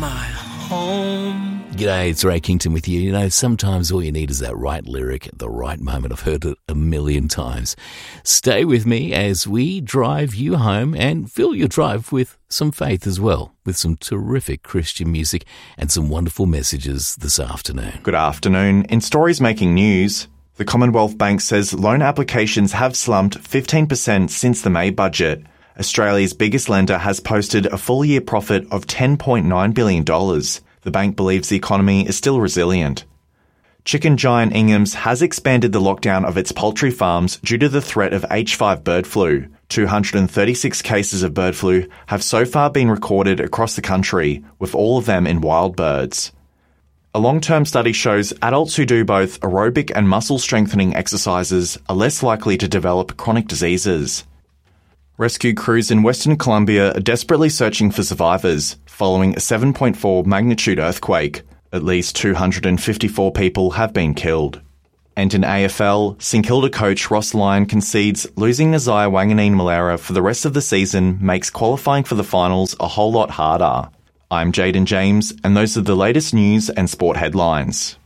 G'day, it's Ray Kington with you. You know, sometimes all you need is that right lyric at the right moment. I've heard it a million times. Stay with me as we drive you home and fill your drive with some faith as well, with some terrific Christian music and some wonderful messages this afternoon. Good afternoon. In stories making news, the Commonwealth Bank says loan applications have slumped 15% since the May budget. Australia's biggest lender has posted a full-year profit of $10.9 billion. The bank believes the economy is still resilient. Chicken giant Ingham's has expanded the lockdown of its poultry farms due to the threat of H5 bird flu. 236 cases of bird flu have so far been recorded across the country, with all of them in wild birds. A long-term study shows adults who do both aerobic and muscle-strengthening exercises are less likely to develop chronic diseases. Rescue crews in Western Colombia are desperately searching for survivors following a 7.4 magnitude earthquake. At least 254 people have been killed. And in AFL, St Kilda coach Ross Lyon concedes losing Nasiah Wanganeen-Malera for the rest of the season makes qualifying for the finals a whole lot harder. I'm Jaden James, and those are the latest news and sport headlines.